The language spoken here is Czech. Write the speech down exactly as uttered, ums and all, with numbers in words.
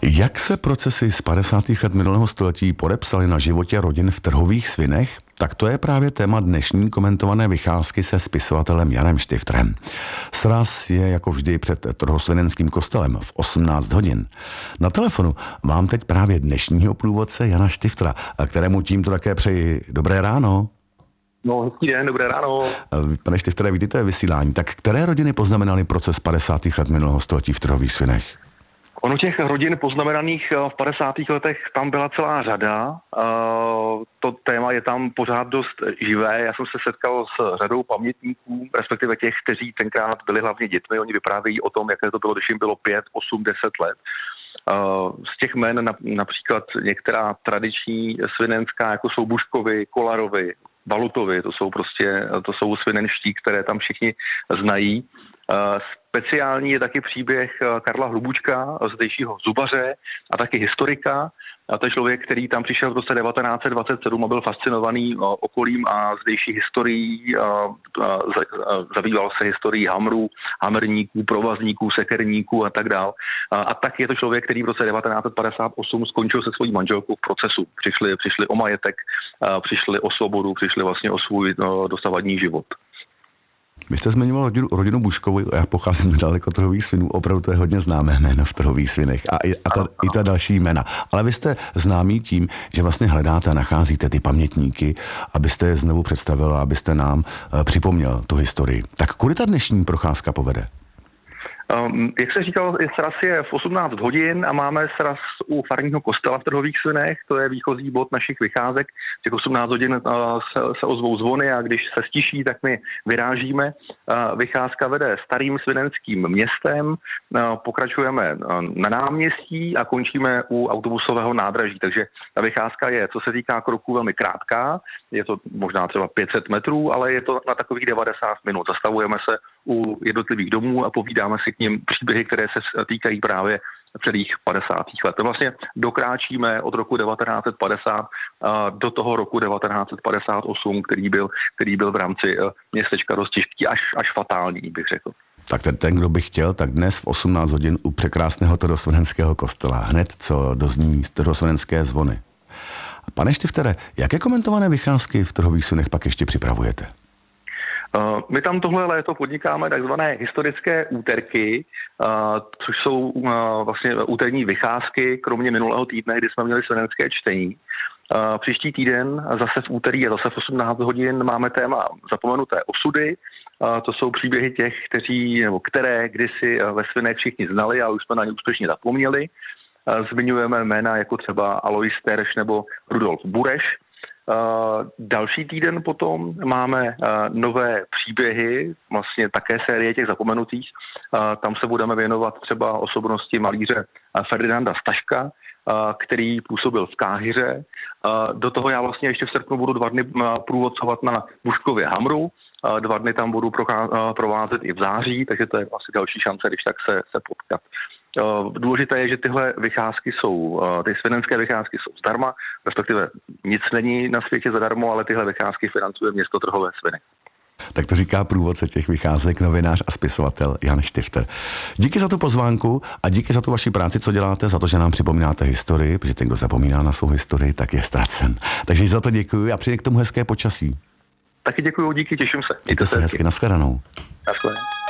Jak se procesy z padesátých let minulého století podepsaly na životě rodin v Trhových Svinech, tak to je právě téma dnešní komentované vycházky se spisovatelem Janem Štiftrem. Sraz je jako vždy před Trhosvinenským kostelem v osmnáct hodin. Na telefonu mám teď právě dnešního průvodce Jana Štiftra, kterému tímto také přeji dobré ráno. No, hezký den, dobré ráno. Pane Štiftre, vítejte vysílání. Tak které rodiny poznamenaly proces padesátých let minulého století v Trhových Svinech? Ono těch rodin poznamenaných v padesátých letech tam byla celá řada. To téma je tam pořád dost živé. Já jsem se setkal s řadou pamětníků, respektive těch, kteří tenkrát byli hlavně dětmi. Oni vyprávějí o tom, jaké to bylo, když jim bylo pět, osm, deset let. Z těch jmen například některá tradiční svinenská, jako jsou Buškovi, Kolarovi, Valutovi, to jsou prostě, to jsou svinenští, které tam všichni znají. Speciální je taky příběh Karla Hlubučka, zdejšího zubaře a taky historika. A to je člověk, který tam přišel v roce devatenáct set dvacet sedm a byl fascinovaný okolím a zdejší historií. Zabýval se historií hamrů, hamerníků, provazníků, sekerníků a tak dál. A tak je to člověk, který v roce devatenáct set padesát osm skončil se svojí manželkou v procesu. Přišli, přišli o majetek, přišli o svobodu, přišli vlastně o svůj dosavadní život. Vy jste zmiňoval rodinu, rodinu Buškovu, já pocházím nedaleko Trhových Svinů, opravdu to je hodně známé jméno v Trhových Svinech a, i, a ta, i ta další jména. Ale vy jste známí tím, že vlastně hledáte a nacházíte ty pamětníky, abyste je znovu představil a abyste nám uh, připomněl tu historii. Tak kudy ta dnešní procházka povede? Um, jak se říkal, sraz je v osmnáct hodin a máme sraz u farního kostela v Trhových Svinech, to je výchozí bod našich vycházek. V těch osmnáct hodin uh, se, se ozvou zvony a když se stiší, tak my vyrážíme. Uh, vycházka vede starým svinenským městem, uh, pokračujeme uh, na náměstí a končíme u autobusového nádraží. Takže ta vycházka je, co se týká kroků, velmi krátká, je to možná třeba pět set metrů, ale je to na takových devadesát minut. Zastavujeme se u jednotlivých domů a povídáme si k nim příběhy, které se týkají právě celých padesátých let. Vlastně dokráčíme od roku devatenáct set padesát do toho roku devatenáct set padesát osm, který byl, který byl v rámci městečka dost těžký, až, až fatální, bych řekl. Tak ten, ten, kdo by chtěl, tak dnes v osmnáct hodin u překrásného Trhosvinenského kostela, hned co dozní Trhosvinenské zvony. Pane Štiftere, jaké komentované vycházky v Trhových Svinech pak ještě připravujete? My tam tohle léto podnikáme takzvané historické úterky, což jsou vlastně úterní vycházky, kromě minulého týdne, kdy jsme měli svinenské čtení. Příští týden, zase v úterý a zase v osmnáct hodin, máme téma Zapomenuté osudy. To jsou příběhy těch, kteří, nebo které kdysi ve Svinech všichni znali, ale už jsme na ně úspěšně zapomněli. Zmiňujeme jména jako třeba Alois Terš nebo Rudolf Bureš. Uh, další týden potom máme uh, nové příběhy, vlastně také série těch zapomenutých. Uh, tam se budeme věnovat třeba osobnosti malíře uh, Ferdinanda Staška, uh, který působil v Káhiře. Uh, do toho já vlastně ještě v srpnu budu dva dny uh, průvodcovat na Buškově hamru. Uh, dva dny tam budu prochá- uh, provázet i v září, takže to je asi další šance, když tak se, se potkat. Důležité je, že tyhle vycházky jsou, ty svinenské vycházky jsou zdarma, respektive nic není na světě zadarmo, ale tyhle vycházky financuje město Trhové Sviny. Tak to říká průvodce těch vycházek novinář a spisovatel Jan Štifter. Díky za tu pozvánku a díky za tu vaši práci, co děláte, za to, že nám připomínáte historii, protože ten, kdo zapomíná na svou historii, tak je ztracen. Takže za to děkuji a přeji k tomu hezké počasí. Taky děkuji, díky, těším se. Mějte se hezky, nashledanou. Nashledanou.